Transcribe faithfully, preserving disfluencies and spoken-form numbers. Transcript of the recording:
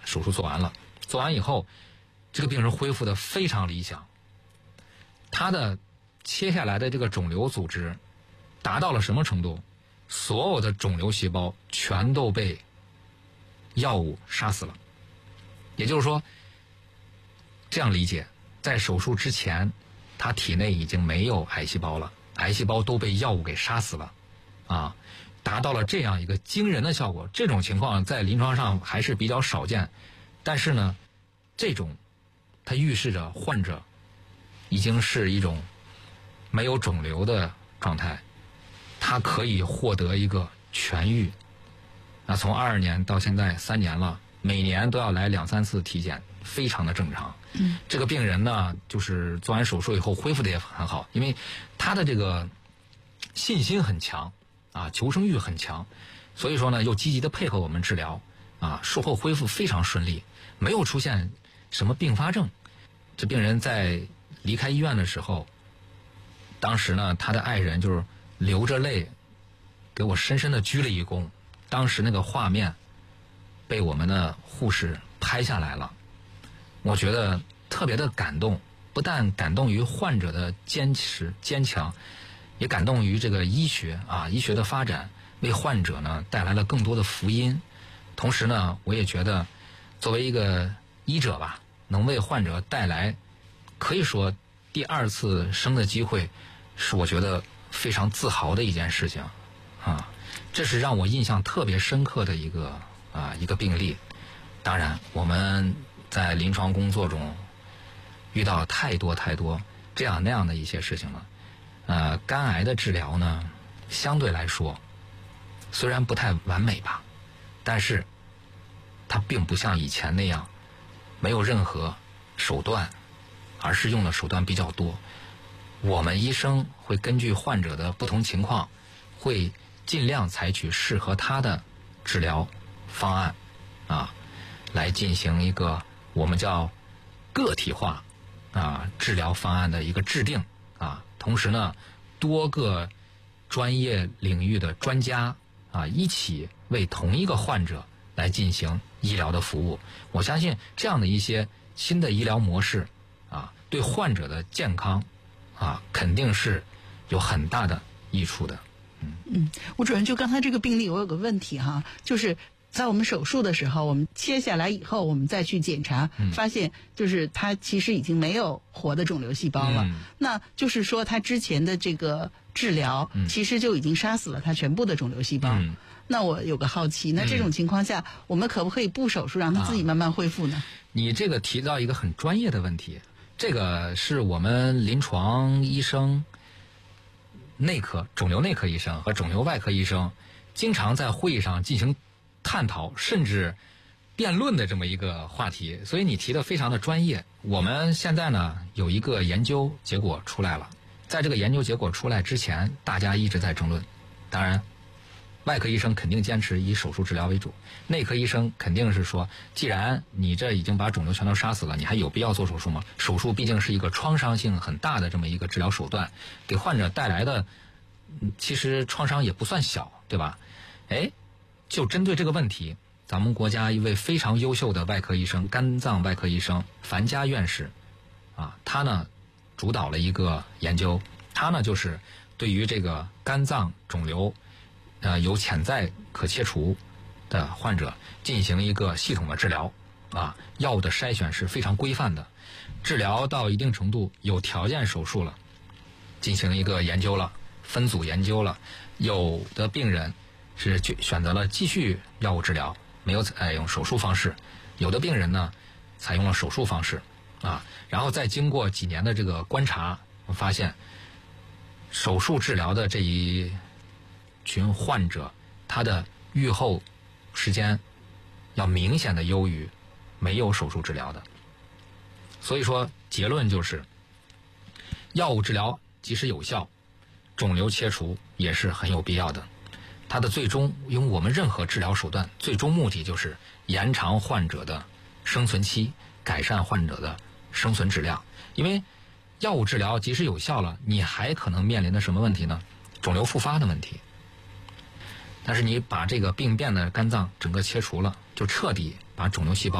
手术做完了，做完以后，这个病人恢复的非常理想，他的切下来的这个肿瘤组织达到了什么程度？所有的肿瘤细胞全都被药物杀死了。也就是说，这样理解，在手术之前，他体内已经没有癌细胞了，癌细胞都被药物给杀死了，啊，达到了这样一个惊人的效果。这种情况在临床上还是比较少见，但是呢，这种它预示着患者已经是一种没有肿瘤的状态，他可以获得一个痊愈。那从二二年到现在三年了，每年都要来两三次体检，非常的正常。 嗯， 这个病人呢，就是做完手术以后恢复的也很好，因为他的这个信心很强啊，求生欲很强，所以说呢，又积极的配合我们治疗啊，术后恢复非常顺利，没有出现什么并发症。这病人在离开医院的时候，当时呢，他的爱人就是流着泪给我深深的鞠了一躬。当时那个画面被我们的护士拍下来了，我觉得特别的感动，不但感动于患者的坚持坚强，也感动于这个医学啊，医学的发展为患者呢带来了更多的福音。同时呢，我也觉得作为一个医者吧，能为患者带来可以说第二次生的机会，是我觉得非常自豪的一件事情啊。这是让我印象特别深刻的一个啊一个病例。当然，我们在临床工作中遇到太多太多这样那样的一些事情了。呃，肝癌的治疗呢，相对来说虽然不太完美吧，但是它并不像以前那样没有任何手段，而是用的手段比较多。我们医生会根据患者的不同情况，会尽量采取适合他的治疗方案啊，来进行一个我们叫个体化啊治疗方案的一个制定啊。同时呢，多个专业领域的专家啊一起为同一个患者来进行医疗的服务。我相信这样的一些新的医疗模式啊，对患者的健康啊肯定是有很大的益处的。 嗯，吴主任，就刚才这个病例，我有个问题哈，就是在我们手术的时候，我们切下来以后，我们再去检查， 嗯、 发现就是它其实已经没有活的肿瘤细胞了。 嗯、 那就是说，它之前的这个治疗， 嗯、 其实就已经杀死了它全部的肿瘤细胞。 嗯、 那我有个好奇，那这种情况下，嗯、我们可不可以不手术，让它自己慢慢恢复呢？啊、 你这个提到一个很专业的问题，这个是我们临床医生。内科、肿瘤内科医生和肿瘤外科医生经常在会议上进行探讨甚至辩论的这么一个话题，所以你提的非常的专业。我们现在呢有一个研究结果出来了，在这个研究结果出来之前，大家一直在争论。当然外科医生肯定坚持以手术治疗为主，内科医生肯定是说，既然你这已经把肿瘤全都杀死了，你还有必要做手术吗？手术毕竟是一个创伤性很大的这么一个治疗手段，给患者带来的其实创伤也不算小，对吧？哎，就针对这个问题，咱们国家一位非常优秀的外科医生，肝脏外科医生樊家院士啊，他呢主导了一个研究，他呢就是对于这个肝脏肿瘤呃，有潜在可切除的患者进行一个系统的治疗啊，药物的筛选是非常规范的，治疗到一定程度有条件手术了，进行一个研究了，分组研究了，有的病人是选择了继续药物治疗，没有采用手术方式，有的病人呢采用了手术方式啊，然后再经过几年的这个观察，我发现手术治疗的这一群患者，他的预后时间要明显的优于没有手术治疗的。所以说结论就是，药物治疗即使有效，肿瘤切除也是很有必要的。它的最终，因为我们任何治疗手段最终目的就是延长患者的生存期，改善患者的生存质量。因为药物治疗即使有效了，你还可能面临的什么问题呢？肿瘤复发的问题。但是你把这个病变的肝脏整个切除了，就彻底把肿瘤细胞